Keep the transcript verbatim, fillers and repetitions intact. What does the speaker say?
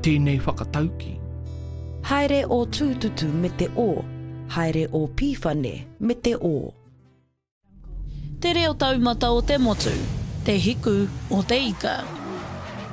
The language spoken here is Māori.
tēnei whakatauki. Haere o tūtutu me te o, haere o pīwhane me te o. Te reo taumata o te motu, te hiku o te ika.